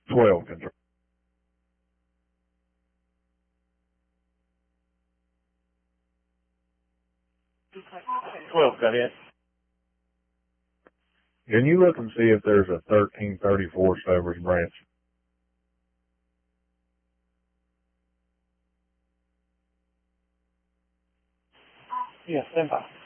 12 control. Go ahead. Can you look and see if there's a 1334 Stovers branch? Yeah, stand by.